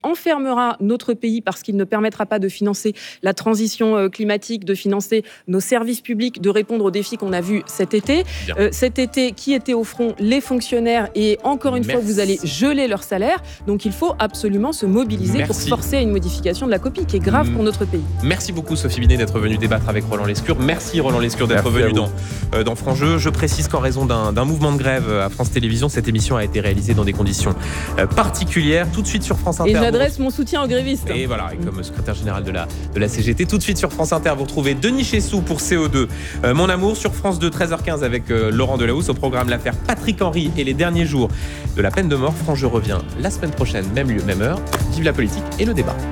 enfermera notre pays parce qu'il ne permettra pas de financer la transition climatique, de financer nos services publics, de répondre aux défis qu'on a vus cet été. Cet été, qui était au front? Les fonctionnaires. Et encore une fois, vous allez geler leur salaire. Donc il faut absolument se mobiliser pour forcer à une modification de la copie qui est grave pour notre pays. Merci beaucoup Sophie Binet d'être venue débattre avec Roland Lescure. Merci Roland Lescure d'être venu dans France Jeux. Je précise qu'en raison d'un mouvement de grève à France Télévisions, cette émission a été réalisée dans des conditions particulières. Tout de suite sur France Inter. Et j'adresse mon soutien aux grévistes. Et voilà, et comme secrétaire général de la CGT, tout de suite sur France Inter, vous retrouvez Denis Chessou pour CO2. Mon amour sur France 2, 13h15 avec Laurent Delahousse. Au programme, l'affaire Patrick Henry et les derniers jours de la peine de mort. France Jeux revient la semaine prochaine, même lieu, même heure. Vive la politique et le débat.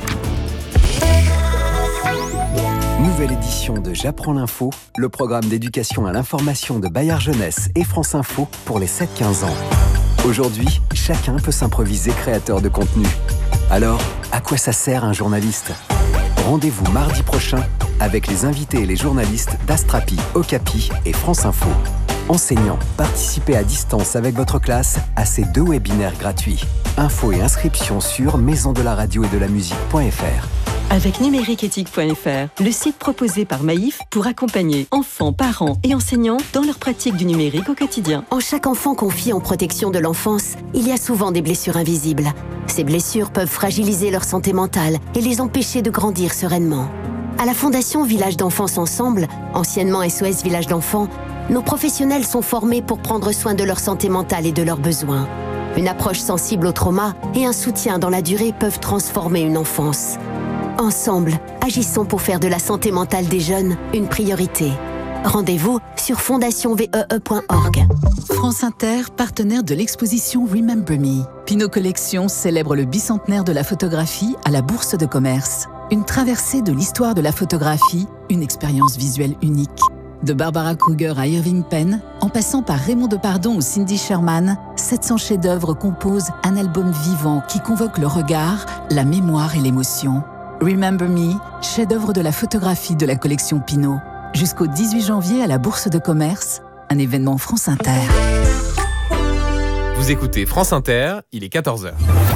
Nouvelle édition de J'apprends l'info, le programme d'éducation à l'information de Bayard Jeunesse et France Info pour les 7-15 ans. Aujourd'hui, chacun peut s'improviser créateur de contenu. Alors, à quoi ça sert un journaliste ? Rendez-vous mardi prochain avec les invités et les journalistes d'Astrapi, Okapi et France Info. Enseignants, participez à distance avec votre classe à ces 2 webinaires gratuits. Infos et inscriptions sur maisondelaradio-et-de-la-musique.fr. Avec numériqueéthique.fr, le site proposé par Maïf pour accompagner enfants, parents et enseignants dans leur pratique du numérique au quotidien. En chaque enfant confié en protection de l'enfance, il y a souvent des blessures invisibles. Ces blessures peuvent fragiliser leur santé mentale et les empêcher de grandir sereinement. À la Fondation Village d'Enfance Ensemble, anciennement SOS Village d'Enfants, nos professionnels sont formés pour prendre soin de leur santé mentale et de leurs besoins. Une approche sensible au trauma et un soutien dans la durée peuvent transformer une enfance. Ensemble, agissons pour faire de la santé mentale des jeunes une priorité. Rendez-vous sur fondationvee.org. France Inter, partenaire de l'exposition Remember Me. Pinot Collection célèbre le bicentenaire de la photographie à la Bourse de Commerce. Une traversée de l'histoire de la photographie, une expérience visuelle unique. De Barbara Kruger à Irving Penn, en passant par Raymond Depardon ou Cindy Sherman, 700 chefs-d'œuvre composent un album vivant qui convoque le regard, la mémoire et l'émotion. Remember Me, chef-d'œuvre de la photographie de la collection Pinot. Jusqu'au 18 janvier à la Bourse de Commerce, un événement France Inter. Vous écoutez France Inter, il est 14h.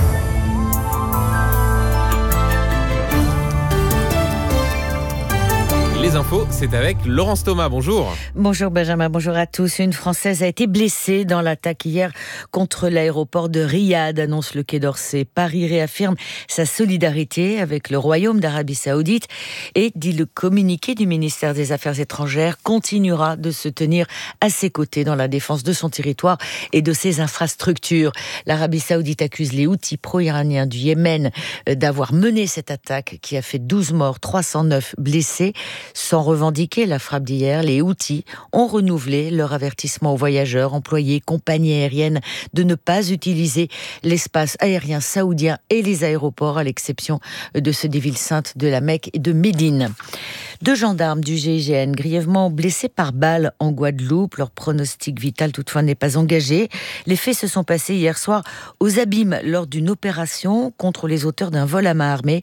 Les infos, c'est avec Laurence Thomas. Bonjour. Bonjour Benjamin, bonjour à tous. Une Française a été blessée dans l'attaque hier contre l'aéroport de Riyad, annonce le Quai d'Orsay. Paris réaffirme sa solidarité avec le Royaume d'Arabie Saoudite et, dit le communiqué du ministère des Affaires étrangères, continuera de se tenir à ses côtés dans la défense de son territoire et de ses infrastructures. L'Arabie Saoudite accuse les Houthis pro-iraniens du Yémen d'avoir mené cette attaque qui a fait 12 morts, 309 blessés. Sans revendiquer la frappe d'hier, les Houthis ont renouvelé leur avertissement aux voyageurs, employés, compagnies aériennes de ne pas utiliser l'espace aérien saoudien et les aéroports, à l'exception de ceux des villes saintes de la Mecque et de Médine. 2 gendarmes du GIGN grièvement blessés par balle en Guadeloupe. Leur pronostic vital toutefois n'est pas engagé. Les faits se sont passés hier soir aux Abîmes lors d'une opération contre les auteurs d'un vol à main armée.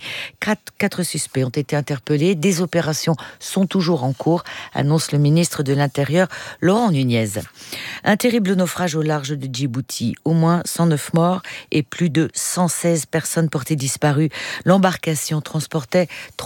4 suspects ont été interpellés. Des opérations sont toujours en cours, annonce le ministre de l'Intérieur, Laurent Nunez. Un terrible naufrage au large de Djibouti. Au moins 109 morts et plus de 116 personnes portées disparues. L'embarcation transportait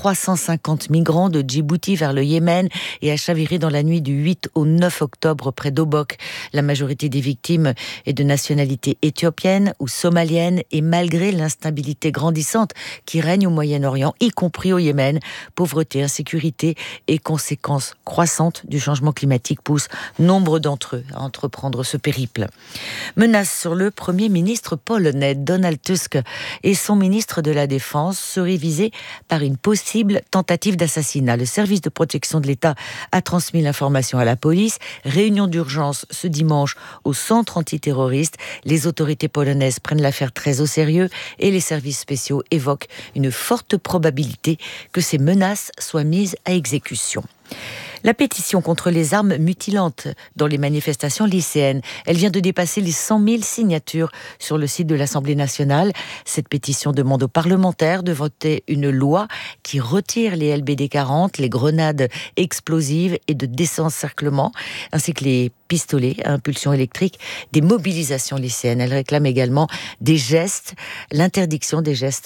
350 migrants de Djibouti vers le Yémen et a chaviré dans la nuit du 8 au 9 octobre près d'Obok. La majorité des victimes est de nationalité éthiopienne ou somalienne et malgré l'instabilité grandissante qui règne au Moyen-Orient, y compris au Yémen, pauvreté, insécurité et conséquences croissantes du changement climatique poussent nombre d'entre eux à entreprendre ce périple. Menace sur le Premier ministre polonais. Donald Tusk et son ministre de la Défense seraient visés par une possible tentative d'assassinat. Le service de protection de l'État a transmis l'information à la police. Réunion d'urgence ce dimanche au centre antiterroriste. Les autorités polonaises prennent l'affaire très au sérieux et les services spéciaux évoquent une forte probabilité que ces menaces soient mises à exécution. La pétition contre les armes mutilantes dans les manifestations lycéennes, elle vient de dépasser les 100 000 signatures sur le site de l'Assemblée nationale. Cette pétition demande aux parlementaires de voter une loi qui retire les LBD 40, les grenades explosives et de désencerclement, ainsi que les pistolets à impulsion électrique des mobilisations lycéennes. Elle réclame également des gestes, l'interdiction des gestes